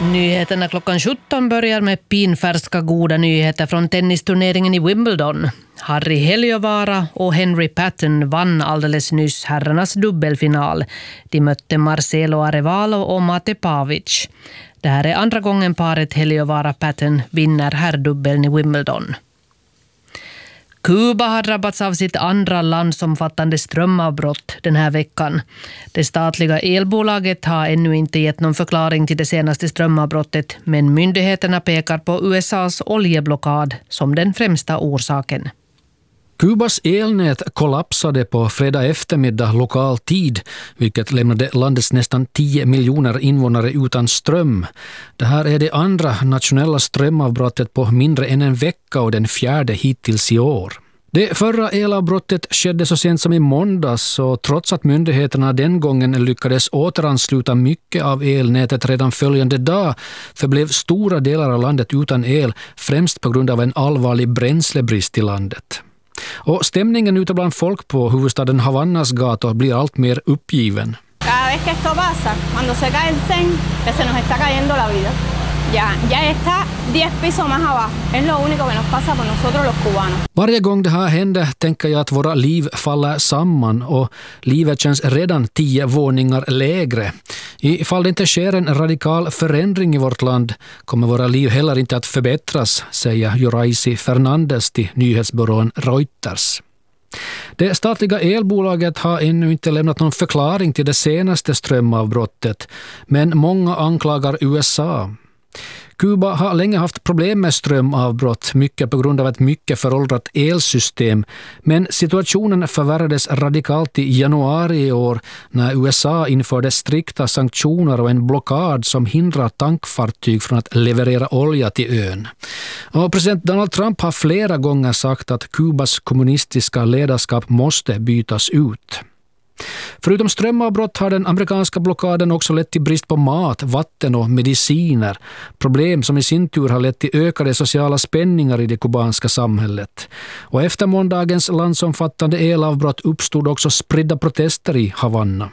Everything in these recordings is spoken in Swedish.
Nyheterna klockan 17 börjar med pinfärska goda nyheter från tennisturneringen i Wimbledon. Harry Heliövaara och Henry Patton vann alldeles nyss herrarnas dubbelfinal. De mötte Marcelo Arevalo och Mate Pavic. Det här är andra gången paret Heliövaara-Patton vinner herrdubbeln i Wimbledon. Kuba har drabbats av sitt andra landsomfattande strömavbrott den här veckan. Det statliga elbolaget har ännu inte gett någon förklaring till det senaste strömavbrottet, men myndigheterna pekar på USAs oljeblockad som den främsta orsaken. Kubas elnät kollapsade på fredag eftermiddag lokal tid, vilket lämnade landets nästan 10 miljoner invånare utan ström. Det här är det andra nationella strömavbrottet på mindre än en vecka och den fjärde hittills i år. Det förra elavbrottet skedde så sent som i måndags, och trots att myndigheterna den gången lyckades återansluta mycket av elnätet redan följande dag förblev stora delar av landet utan el, främst på grund av en allvarlig bränslebrist i landet. Och stämningen ute bland folk på huvudstaden Havannas gator blir allt mer uppgiven. Cada vez que esto pasa, cuando se cae el zen, que se nos está cayendo la vida. Ya está 10 pisos más abajo. Es lo único que nos pasa por nosotros los cubanos. Varje gång det här händer tänker jag att våra liv faller samman, och livet känns redan 10 våningar lägre. Ifall det inte sker en radikal förändring i vårt land kommer våra liv heller inte att förbättras, säger Joraisi Fernandes till nyhetsbyrån Reuters. Det statliga elbolaget har ännu inte lämnat någon förklaring till det senaste strömavbrottet, men många anklagar USA. Kuba har länge haft problem med strömavbrott, mycket på grund av ett mycket föråldrat elsystem, men situationen förvärrades radikalt i januari i år när USA införde strikta sanktioner och en blockad som hindrar tankfartyg från att leverera olja till ön. Och president Donald Trump har flera gånger sagt att Kubas kommunistiska ledarskap måste bytas ut. Förutom strömavbrott har den amerikanska blockaden också lett till brist på mat, vatten och mediciner. Problem som i sin tur har lett till ökade sociala spänningar i det kubanska samhället. Och efter måndagens landsomfattande elavbrott uppstod också spridda protester i Havanna.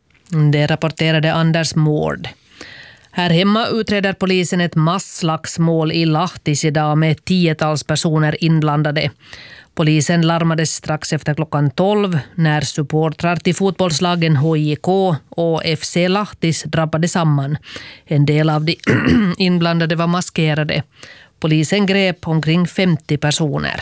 Det rapporterade Anders Mård. Här hemma utreder polisen ett masslagsmål i Lahtis idag med 10-tals personer inblandade. Polisen larmades strax efter klockan 12 när supportrar till fotbollslagen HJK och FC Lahtis drabbade samman. En del av de inblandade var maskerade. Polisen grep omkring 50 personer.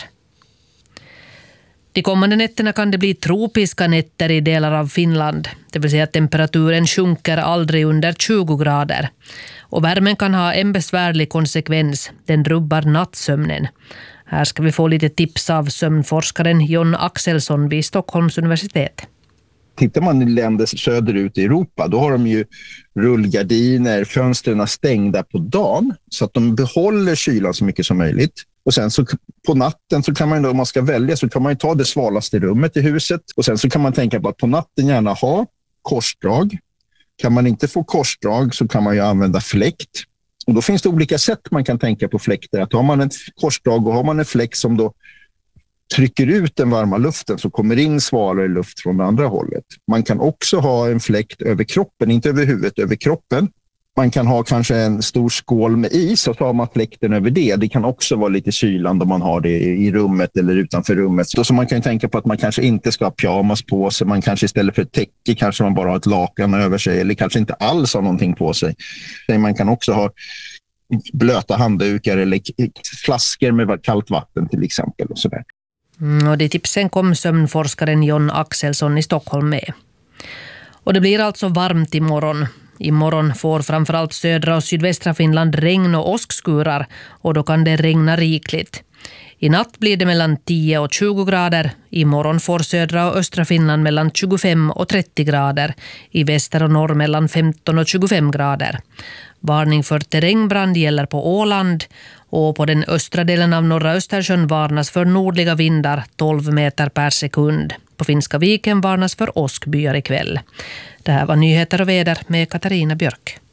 De kommande nätterna kan det bli tropiska nätter i delar av Finland. Det vill säga att temperaturen sjunker aldrig under 20 grader. Och värmen kan ha en besvärlig konsekvens. Den rubbar nattsömnen. Här ska vi få lite tips av sömnforskaren John Axelsson vid Stockholms universitet. Tittar man i länder söderut i Europa, då har de ju rullgardiner, fönstren stängda på dagen så att de behåller kylan så mycket som möjligt. Och sen så på natten så kan man, om man ska välja, så kan man ju ta det svalaste rummet i huset. Och sen så kan man tänka på att på natten gärna ha korsdrag. Kan man inte få korsdrag så kan man ju använda fläkt. Och då finns det olika sätt man kan tänka på fläkter. Att har man ett korsdrag och har man en fläkt som då trycker ut den varma luften så kommer in svalare luft från det andra hållet. Man kan också ha en fläkt över kroppen, inte över huvudet, över kroppen. Man kan ha kanske en stor skål med is och så har man fläkten över det. Det kan också vara lite kylande om man har det i rummet eller utanför rummet. Så man kan tänka på att man kanske inte ska ha pyjamas på sig. Man kanske istället för ett täcke kanske man bara har ett lakan över sig eller kanske inte alls har någonting på sig. Man kan också ha blöta handdukar eller flaskor med kallt vatten till exempel och sådär. Och de tipsen kom sömnforskaren John Axelsson i Stockholm med. Och det blir alltså varmt imorgon. Imorgon får framförallt södra och sydvästra Finland regn och åskskurar, och då kan det regna rikligt. I natt blir det mellan 10 och 20 grader. Imorgon får södra och östra Finland mellan 25 och 30 grader. I väster och norr mellan 15 och 25 grader. Varning för terrängbrand gäller på Åland, och på den östra delen av norra Östersjön varnas för nordliga vindar 12 meter per sekund. På Finska viken varnas för åskbyar ikväll. Det här var nyheter och väder med Katarina Björk.